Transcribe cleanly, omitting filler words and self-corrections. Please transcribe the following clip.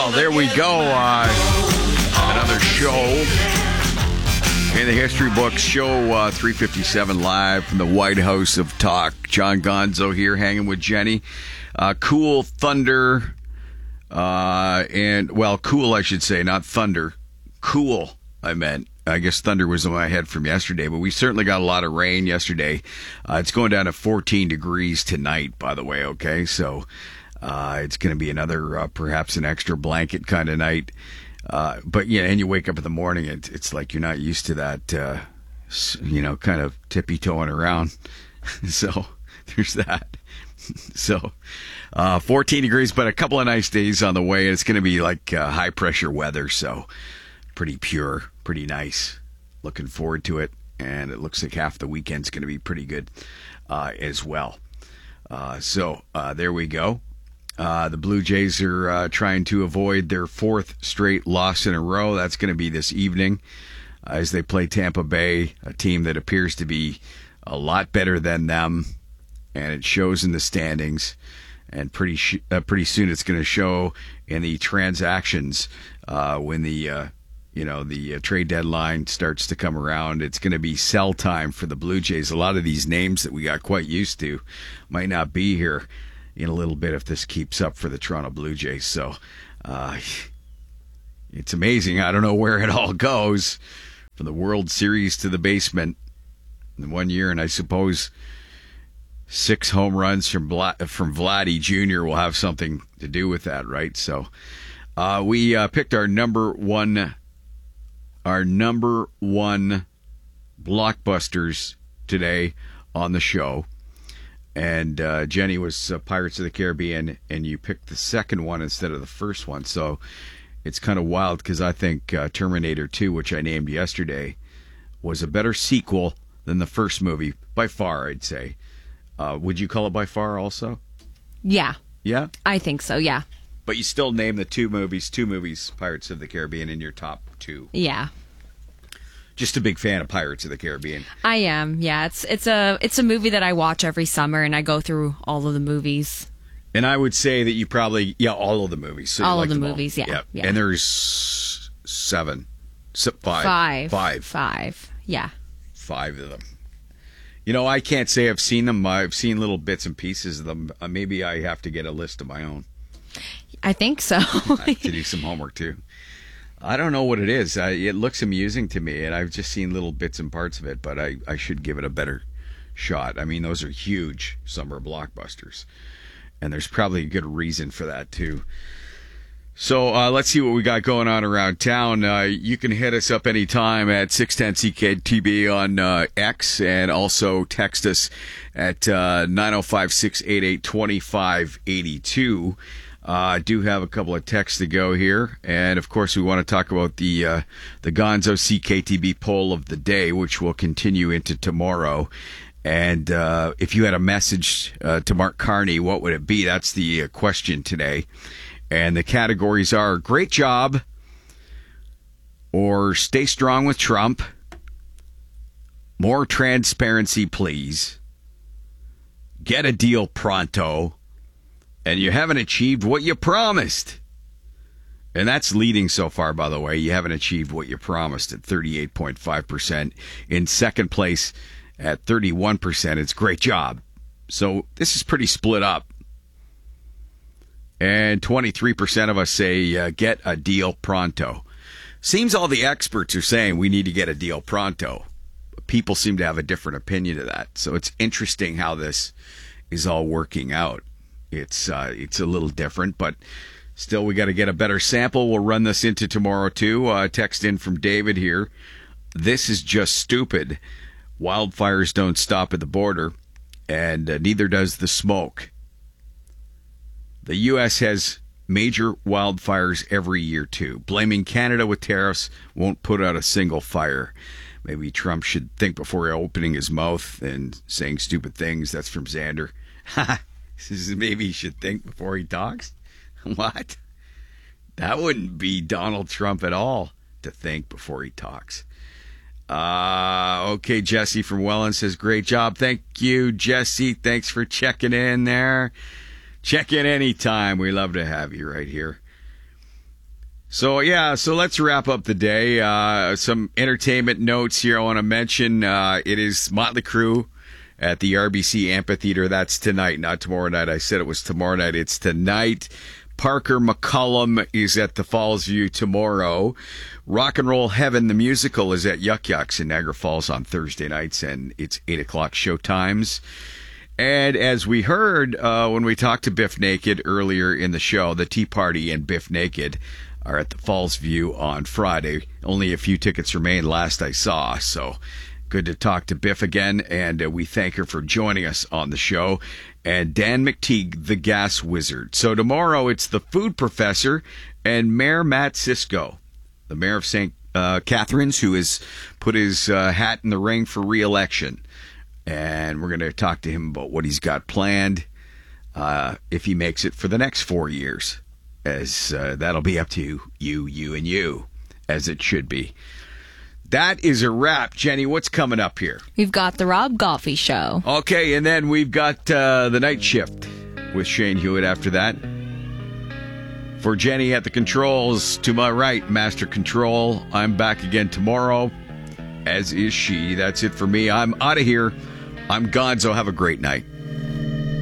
Well, there we go. Another show in the history books. Show 357 live from the White House of Talk. John Gonzo here, hanging with Jenny. Cool thunder, cool, I should say, not thunder. Cool, I meant. I guess thunder was in my head from yesterday, but we certainly got a lot of rain yesterday. It's going down to 14 degrees tonight, by the way, okay? So it's going to be another, perhaps an extra blanket kind of night. But, yeah, and you wake up in the morning, it's like you're not used to that, kind of tippy-toeing around. So there's that. So 14 degrees, but a couple of nice days on the way. It's going to be like high-pressure weather, so pretty pure, pretty nice. Looking forward to it, and it looks like half the weekend's going to be pretty good as well. So there we go. The Blue Jays are trying to avoid their fourth straight loss in a row. That's going to be this evening as they play Tampa Bay, a team that appears to be a lot better than them, and it shows in the standings. And pretty soon it's going to show in the transactions when the trade deadline starts to come around. It's going to be sell time for the Blue Jays. A lot of these names that we got quite used to might not be here in a little bit if this keeps up for the Toronto Blue Jays. So it's amazing. I don't know where it all goes, from the World Series to the basement in 1 year, and I suppose 6 home runs from Vladdy Jr. will have something to do with that, right? So we picked our number one blockbusters today on the show. And Jenny was Pirates of the Caribbean, and you picked the second one instead of the first one. So it's kind of wild because I think Terminator 2, which I named yesterday, was a better sequel than the first movie, by far, I'd say. Would you call it by far also? Yeah. Yeah? I think so, yeah. But you still name the two movies, Pirates of the Caribbean, in your top 2. Yeah. Just a big fan of Pirates of the Caribbean. I am, yeah. It's a movie that I watch every summer, and I go through all of the movies. And I would say that you probably, all of the movies. So all of the movies, yeah. And there's 7. Five. 5. Yeah. 5 of them. I can't say I've seen them. I've seen little bits and pieces of them. Maybe I have to get a list of my own. I think so. I have to do some homework, too. I don't know what it is. It looks amusing to me, and I've just seen little bits and parts of it, but I should give it a better shot. I mean, those are huge summer blockbusters, and there's probably a good reason for that, too. So let's see what we got going on around town. You can hit us up anytime at 610-CKTB on X, and also text us at 905-688-2582. I do have a couple of texts to go here, and of course we want to talk about the Gonzo CKTB poll of the day, which will continue into tomorrow. And if you had a message to Mark Carney, what would it be? That's the question today. And the categories are great job, or stay strong with Trump, more transparency please, get a deal pronto, and you haven't achieved what you promised. And that's leading so far, by the way. You haven't achieved what you promised at 38.5%. In second place at 31%, it's great job. So this is pretty split up. And 23% of us say get a deal pronto. Seems all the experts are saying we need to get a deal pronto. People seem to have a different opinion of that. So it's interesting how this is all working out. It's a little different, but still we got to get a better sample. We'll run this into tomorrow, too. Text in from David here. This is just stupid. Wildfires don't stop at the border, and neither does the smoke. The U.S. has major wildfires every year, too. Blaming Canada with tariffs won't put out a single fire. Maybe Trump should think before opening his mouth and saying stupid things. That's from Xander. Maybe he should think before he talks? What? That wouldn't be Donald Trump at all, to think before he talks. Okay, Jesse from Welland says, great job. Thank you, Jesse. Thanks for checking in there. Check in anytime. We love to have you right here. So let's wrap up the day. Some entertainment notes here I want to mention. It is Motley Crue at the RBC Amphitheater. That's tonight, not tomorrow night. I said it was tomorrow night. It's tonight. Parker McCollum is at the Falls View tomorrow. Rock and Roll Heaven, the musical, is at Yuck Yucks in Niagara Falls on Thursday nights, and it's 8 o'clock show times. And as we heard when we talked to Biff Naked earlier in the show, the Tea Party and Biff Naked are at the Falls View on Friday. Only a few tickets remain last I saw, so good to talk to Biff again, and we thank her for joining us on the show. And Dan McTeague, the Gas Wizard. So tomorrow it's the Food Professor and Mayor Matt Cisco, the mayor of St. Catharines, who has put his hat in the ring for re-election. And we're going to talk to him about what he's got planned if he makes it for the next 4 years. As that'll be up to you, and you, as it should be. That is a wrap. Jenny, what's coming up here? We've got the Rob Golfi Show. Okay, and then we've got the Night Shift with Shane Hewitt after that. For Jenny at the controls, to my right, Master Control. I'm back again tomorrow, as is she. That's it for me. I'm out of here. I'm Gonzo. Have a great night.